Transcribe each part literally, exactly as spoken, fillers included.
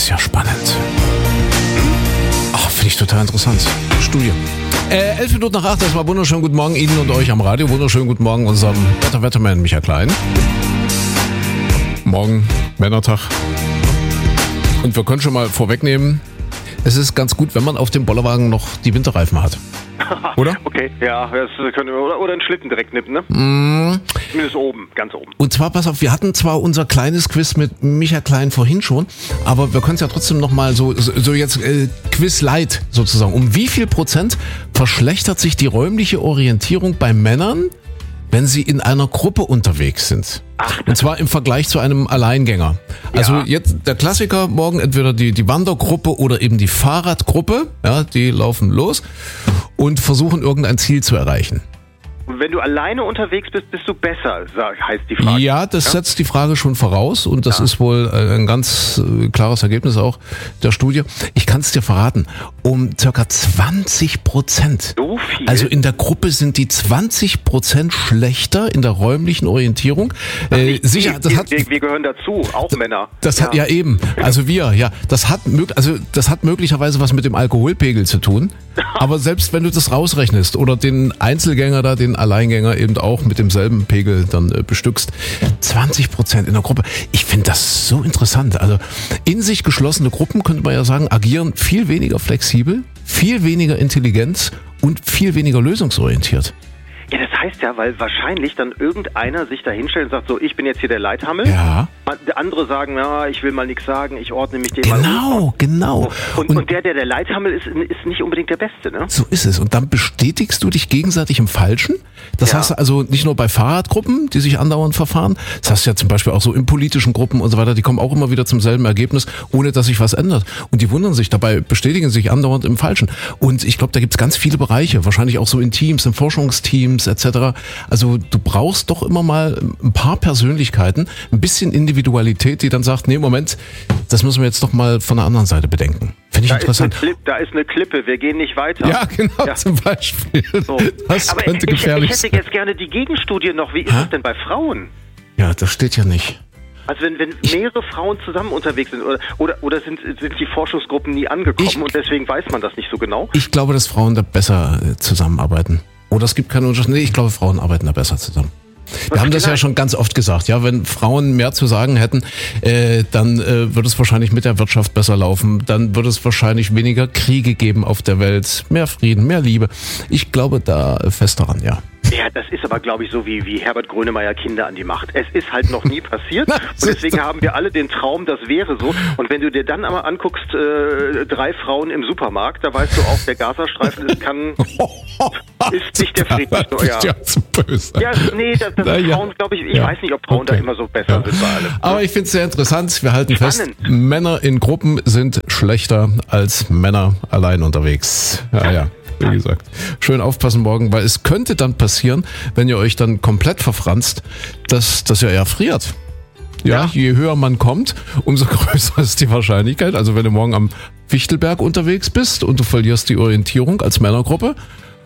ist ja spannend. Ach, finde ich total interessant. Studie. Äh, elf Minuten nach acht, das war wunderschönen guten Morgen Ihnen und euch am Radio. Wunderschönen guten Morgen unserem Wetter-Wetterman Michael Klein. Morgen, Männertag. Und wir können schon mal vorwegnehmen, es ist ganz gut, wenn man auf dem Bollerwagen noch die Winterreifen hat. Oder? Okay, ja, das können wir, oder, oder einen Schlitten direkt nippen, ne? Mm. Zumindest oben, ganz oben. Und zwar, pass auf, wir hatten zwar unser kleines Quiz mit Michael Klein vorhin schon, aber wir können es ja trotzdem nochmal so, so, so jetzt äh, Quiz Light sozusagen. Um wie viel Prozent verschlechtert sich die räumliche Orientierung bei Männern, wenn sie in einer Gruppe unterwegs sind? Ach, und zwar im Vergleich zu einem Alleingänger. Also ja. Jetzt der Klassiker morgen, entweder die, die Wandergruppe oder eben die Fahrradgruppe, ja, die laufen los und versuchen irgendein Ziel zu erreichen. Wenn du alleine unterwegs bist, bist du besser, sag, heißt die Frage. Ja, das ja? setzt die Frage schon voraus und das ja. ist wohl ein ganz klares Ergebnis auch der Studie. Ich kann es dir verraten, um circa zwanzig Prozent. So viel? Also in der Gruppe sind die zwanzig Prozent schlechter in der räumlichen Orientierung. Äh, sicher, das wir, hat, wir, wir gehören dazu, auch Männer. Das ja. hat ja eben, also wir, ja, das hat, also das hat möglicherweise was mit dem Alkoholpegel zu tun. Aber selbst wenn du das rausrechnest oder den Einzelgänger da, den Alleingänger eben auch mit demselben Pegel dann äh, bestückst, zwanzig Prozent in der Gruppe. Ich finde das so interessant. Also in sich geschlossene Gruppen, könnte man ja sagen, agieren viel weniger flexibel, viel weniger intelligent und viel weniger lösungsorientiert. Ja, das heißt ja, weil wahrscheinlich dann irgendeiner sich da hinstellt und sagt so, ich bin jetzt hier der Leithammel. Ja. Andere sagen, ja, ich will mal nichts sagen, ich ordne mich dem genau, mal um. Genau, und, und, und der, der der Leithammel ist, ist nicht unbedingt der Beste, ne? So ist es. Und dann bestätigst du dich gegenseitig im Falschen. Das ja. hast du also nicht nur bei Fahrradgruppen, die sich andauernd verfahren. Das hast du ja zum Beispiel auch so in politischen Gruppen und so weiter. Die kommen auch immer wieder zum selben Ergebnis, ohne dass sich was ändert. Und die wundern sich dabei, bestätigen sich andauernd im Falschen. Und ich glaube, da gibt's ganz viele Bereiche. Wahrscheinlich auch so in Teams, in Forschungsteams et cetera. Also du brauchst doch immer mal ein paar Persönlichkeiten, ein bisschen Individualität, die dann sagt, nee, Moment, das müssen wir jetzt doch mal von der anderen Seite bedenken. Finde ich da interessant. Ist eine Klippe, da ist eine Klippe, wir gehen nicht weiter. Ja, genau, ja. Zum Beispiel. So. Das Aber könnte ich, gefährlich ich hätte sein. jetzt gerne die Gegenstudie noch. Wie ist Hä? es denn bei Frauen? Ja, das steht ja nicht. Also wenn, wenn mehrere Frauen zusammen unterwegs sind oder, oder, oder sind, sind die Forschungsgruppen nie angekommen Ich- und deswegen weiß man das nicht so genau? Ich glaube, dass Frauen da besser äh, zusammenarbeiten. Oder es gibt keine Unterschiede. Nee, ich glaube, Frauen arbeiten da besser zusammen. Wir haben das ja schon ganz oft gesagt, ja, wenn Frauen mehr zu sagen hätten, äh, dann äh, würde es wahrscheinlich mit der Wirtschaft besser laufen, dann würde es wahrscheinlich weniger Kriege geben auf der Welt, mehr Frieden, mehr Liebe. Ich glaube da äh, fest daran, ja. Ja, das ist aber, glaube ich, so wie, wie Herbert Grönemeyer Kinder an die Macht. Es ist halt noch nie passiert Na, und deswegen haben wir alle den Traum, das wäre so. Und wenn du dir dann einmal anguckst, äh, drei Frauen im Supermarkt, da weißt du auch, der Gazastreifen ist, kann, ist nicht der friedlichste. Ja, ja, zu böse. ja nee, das, das Na, sind ja. Frauen, glaube ich, ich Ja. weiß nicht, ob Frauen Okay. da immer so besser Ja. sind bei allem. Aber ich finde es sehr interessant. Wir halten Spannend. fest, Männer in Gruppen sind schlechter als Männer allein unterwegs. Ja, ja. Wie gesagt, schön aufpassen morgen, weil es könnte dann passieren, wenn ihr euch dann komplett verfranst, dass, dass ihr erfriert. Ja, Ja. je höher man kommt, umso größer ist die Wahrscheinlichkeit. Also wenn du morgen am Fichtelberg unterwegs bist und du verlierst die Orientierung als Männergruppe,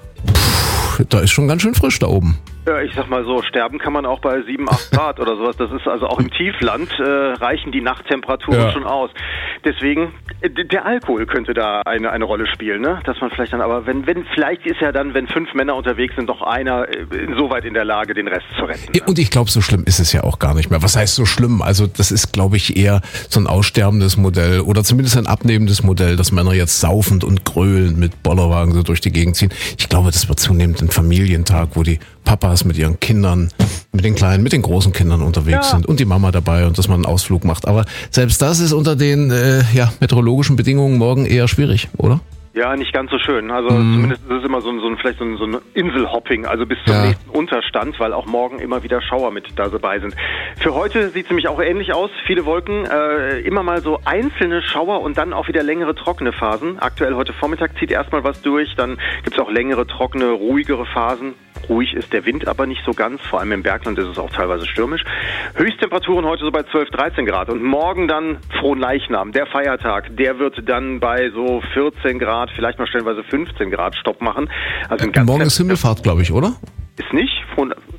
pff, da ist schon ganz schön frisch da oben. Ja, ich sag mal so, sterben kann man auch bei sieben, acht Grad oder sowas. Das ist also auch im Tiefland äh, reichen die Nachttemperaturen Ja. schon aus. Deswegen, äh, der Alkohol könnte da eine, eine Rolle spielen, ne? Dass man vielleicht dann, aber wenn, wenn, vielleicht ist ja dann, wenn fünf Männer unterwegs sind, doch einer äh, insoweit in der Lage, den Rest zu retten. Ja, und ich glaube, so schlimm ist es ja auch gar nicht mehr. Was heißt so schlimm? Also das ist, glaube ich, eher so ein aussterbendes Modell oder zumindest ein abnehmendes Modell, dass Männer jetzt saufend und gröhlend mit Bollerwagen so durch die Gegend ziehen. Ich glaube, das wird zunehmend ein Familientag, wo die Papas mit ihren Kindern, mit den kleinen, mit den großen Kindern unterwegs Ja. sind und die Mama dabei und dass man einen Ausflug macht. Aber selbst das ist unter den äh, ja, meteorologischen Bedingungen morgen eher schwierig, oder? Ja, nicht ganz so schön. Also Mhm. zumindest ist es immer so ein, so ein vielleicht so ein, so ein Inselhopping, also bis zum Ja. nächsten Unterstand, weil auch morgen immer wieder Schauer mit da dabei sind. Für heute sieht es nämlich auch ähnlich aus. Viele Wolken, äh, immer mal so einzelne Schauer und dann auch wieder längere trockene Phasen. Aktuell heute Vormittag zieht erstmal was durch, dann gibt es auch längere, trockene, ruhigere Phasen. Ruhig ist der Wind aber nicht so ganz, vor allem im Bergland ist es auch teilweise stürmisch. Höchsttemperaturen heute so bei zwölf, dreizehn Grad und morgen dann Fronleichnam, der Feiertag, der wird dann bei so vierzehn Grad, vielleicht mal stellenweise fünfzehn Grad Stopp machen. Also ein ganz Morgen ist Himmelfahrt, glaube ich, oder? ist nicht, Fron-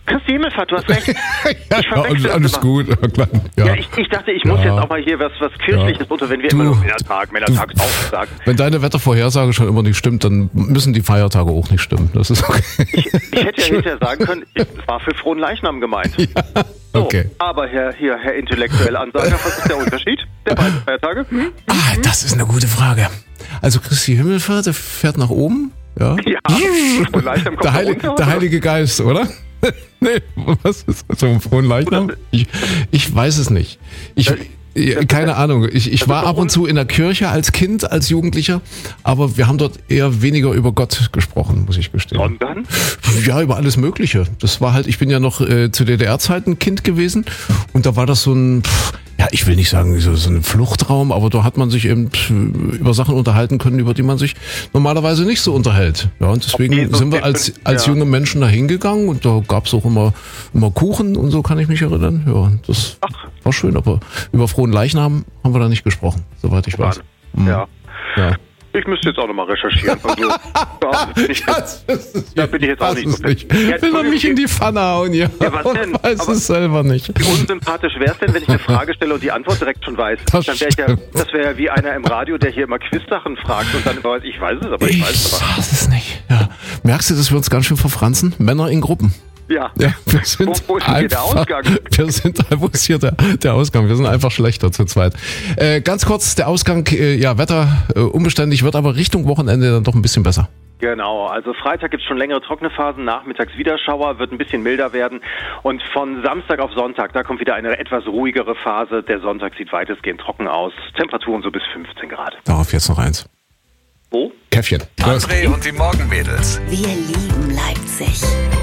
Christi Himmelfahrt, du hast recht. ja, ja, alles, alles gut. Ja, klar. Ja. ja, ich, ich dachte, ich muss ja. jetzt auch mal hier was, was Kirchliches ja. unter, wenn wir du, immer nur Männertag, Männertag auch sagen. Wenn deine Wettervorhersage schon immer nicht stimmt, dann müssen die Feiertage auch nicht stimmen. Das ist okay. Ich, ich hätte ja hinterher sagen können, es war für frohen Leichnam gemeint. Ja, okay. So, aber Herr, hier, Herr intellektuelle Ansager, was ist der Unterschied der beiden Feiertage? Hm? Ah, das ist eine gute Frage. Also Christi Himmelfahrt, der fährt nach oben. Ja, ja frohen Leichnam kommt der, Heil, runter, der Heilige Geist, oder? Nee, was ist das? So ein frohen Leichnam? Ich, ich weiß es nicht. Ich, keine Ahnung. Ich, ich war ab und zu in der Kirche als Kind, als Jugendlicher, aber wir haben dort eher weniger über Gott gesprochen, muss ich gestehen. Sondern? Ja, über alles Mögliche. Das war halt, ich bin ja noch äh, zu D D R-Zeiten Kind gewesen und da war das so ein, pff, ja, ich will nicht sagen, so, so ein Fluchtraum, aber da hat man sich eben über Sachen unterhalten können, über die man sich normalerweise nicht so unterhält. Ja, und deswegen okay, so sind wir als, als ja. junge Menschen da hingegangen und da gab es auch immer, immer Kuchen und so, kann ich mich erinnern. Ja, das Ach. war schön, aber über frohen Leichnam haben wir da nicht gesprochen, soweit ich weiß. Mhm. Ja. ja. Ich müsste jetzt auch nochmal recherchieren. Also, da, ich, das ist, da bin ich jetzt auch nicht so nicht. Ja, will er mich in die Pfanne hauen, ja. Ja, was denn? Ich weiß Aber es selber nicht. Wie unsympathisch wäre es denn, wenn ich eine Frage stelle und die Antwort direkt schon weiß? Das dann wäre ich ja, das wäre ja wie einer im Radio, der hier immer Quizsachen fragt und dann immer weiß, ich weiß es, aber ich, ich weiß es aber. Ich weiß es nicht. Ja. Merkst du, dass wir uns ganz schön verfranzen? Männer in Gruppen. Ja. ja wir sind wo, wo ist hier der Ausgang? Wir sind, wo ist hier der, der Ausgang? Wir sind einfach schlechter zu zweit. Äh, ganz kurz, der Ausgang, äh, ja, Wetter äh, unbeständig, wird aber Richtung Wochenende dann doch ein bisschen besser. Genau, also Freitag gibt es schon längere trockene Phasen, nachmittags wieder Schauer, wird ein bisschen milder werden und von Samstag auf Sonntag, da kommt wieder eine etwas ruhigere Phase. Der Sonntag sieht weitestgehend trocken aus, Temperaturen so bis fünfzehn Grad. Darauf jetzt noch eins. Wo? Käffchen. André und die Morgenmädels. Wir lieben Leipzig.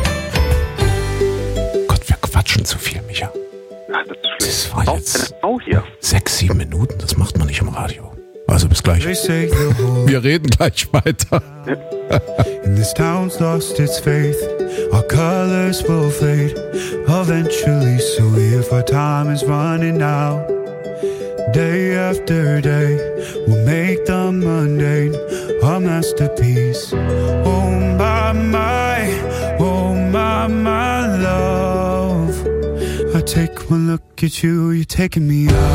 Quatschen zu viel, Micha. Ja, das ist schlimm. Das war auch jetzt eine Frau hier. Sechs, sieben Minuten, das macht man nicht im Radio. Also bis gleich. Wir reden gleich weiter. And this town's lost its faith. Our colors will fade eventually. So if our time is running out, day after day, we'll make the mundane our masterpiece. Oh my, my, oh my, my love. I take one look at you, you're taking me out.